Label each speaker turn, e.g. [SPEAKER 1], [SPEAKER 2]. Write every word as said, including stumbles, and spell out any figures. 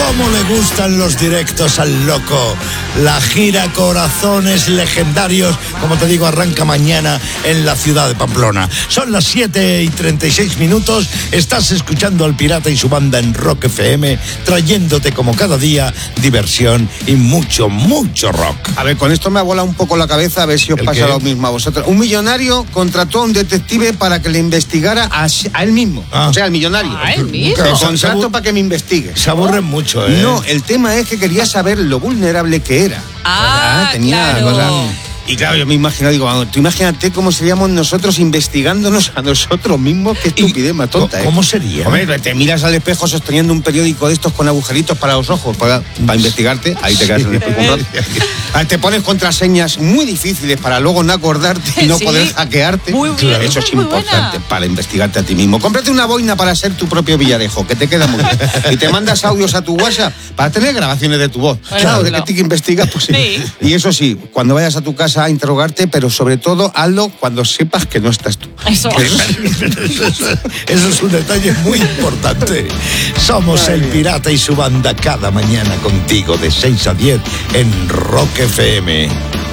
[SPEAKER 1] ¿Cómo le gustan los directos al loco? La gira Corazones Legendarios, como te digo, arranca mañana en la ciudad de Pamplona. Son las siete y treinta y seis minutos. Estás escuchando al Pirata y su banda en Rock F M, trayéndote como cada día diversión y mucho, mucho rock.
[SPEAKER 2] A ver, con esto me ha volado un poco la cabeza, a ver si os pasa lo mismo a vosotros. Un millonario contrató a un detective para que le investigara a, a él mismo. Ah. O sea, al millonario.
[SPEAKER 3] ¿A él mismo?
[SPEAKER 2] El contrato para que me investigue.
[SPEAKER 1] Se aburren mucho, ¿eh?
[SPEAKER 2] No, el tema es que quería saber lo vulnerable que era.
[SPEAKER 3] Ah,
[SPEAKER 2] ¿verdad? Tenía
[SPEAKER 3] claro.
[SPEAKER 2] cosas. Y claro, yo me imagino, digo, tú imagínate cómo seríamos nosotros investigándonos a nosotros mismos. Qué estupidez más tonta, ¿eh?
[SPEAKER 1] ¿Cómo sería?
[SPEAKER 2] Hombre, te miras al espejo sosteniendo un periódico de estos con agujeritos para los ojos, para, para investigarte, ahí te quedas en el espejo un rato. Te pones contraseñas muy difíciles para luego no acordarte y no
[SPEAKER 3] Sí.
[SPEAKER 2] poder hackearte.
[SPEAKER 3] Muy bien,
[SPEAKER 2] Eso es
[SPEAKER 3] muy
[SPEAKER 2] importante
[SPEAKER 3] buena.
[SPEAKER 2] para investigarte a ti mismo. Cómprate una boina para ser tu propio Villarejo, que te queda muy bien. Y te mandas audios a tu WhatsApp para tener grabaciones de tu voz.
[SPEAKER 3] Bueno,
[SPEAKER 2] Claro, de
[SPEAKER 3] no.
[SPEAKER 2] que te investigas, pues sí.
[SPEAKER 3] Sí.
[SPEAKER 2] Y eso sí, cuando vayas a tu casa a interrogarte, pero sobre todo hazlo cuando sepas que no estás tú.
[SPEAKER 3] Eso.
[SPEAKER 1] Eso es, eso es un detalle muy importante. Somos el Pirata y su banda cada mañana contigo de seis a diez en Rock F M.